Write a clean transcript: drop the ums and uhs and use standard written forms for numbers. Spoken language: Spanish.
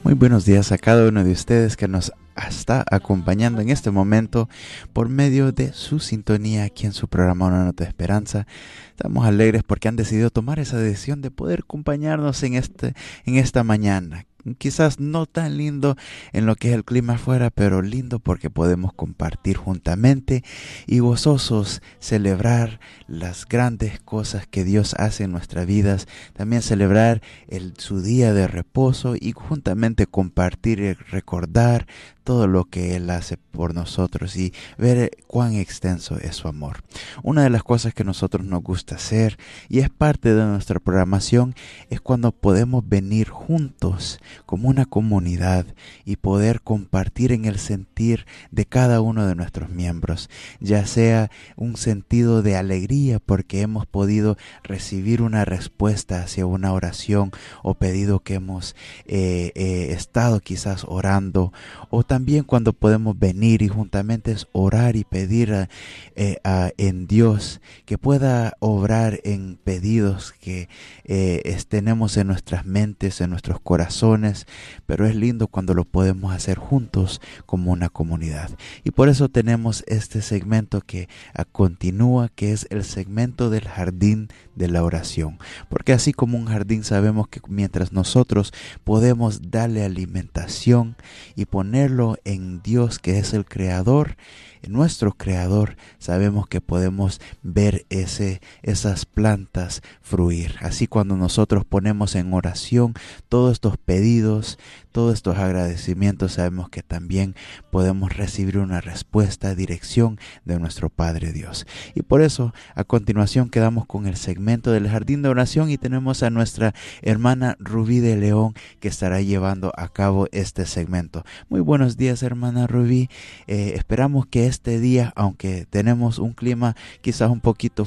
Muy buenos días a cada uno de ustedes que nos está acompañando en este momento por medio de su sintonía aquí en su programa Una Nota de Esperanza. Estamos alegres porque han decidido tomar esa decisión de poder acompañarnos en esta mañana. Quizás no tan lindo en lo que es el clima afuera, pero lindo porque podemos compartir juntamente y gozosos celebrar las grandes cosas que Dios hace en nuestras vidas. También celebrar su día de reposo y juntamente compartir y recordar todo lo que Él hace por nosotros y ver cuán extenso es su amor. Una de las cosas que a nosotros nos gusta hacer y es parte de nuestra programación es cuando podemos venir juntos como una comunidad y poder compartir en el sentir de cada uno de nuestros miembros, ya sea un sentido de alegría porque hemos podido recibir una respuesta hacia una oración o pedido que hemos estado quizás orando, o también cuando podemos venir y juntamente orar y pedir en Dios que pueda obrar en pedidos que tenemos en nuestras mentes, en nuestros corazones, pero es lindo cuando lo podemos hacer juntos como una comunidad. Y por eso tenemos este segmento que continúa, que es el segmento del jardín de la oración, porque así como un jardín sabemos que mientras nosotros podemos darle alimentación y ponerlo en Dios, que es el creador, nuestro creador, sabemos que podemos ver esas plantas fruir. Así cuando nosotros ponemos en oración todos estos pedidos, todos estos agradecimientos, sabemos que también podemos recibir una respuesta, dirección de nuestro Padre Dios. Y por eso a continuación quedamos con el segmento del jardín de oración y tenemos a nuestra hermana Rubí de León que estará llevando a cabo este segmento. Muy buenos días, hermana Rubí. Esperamos que este día, aunque tenemos un clima quizás un poquito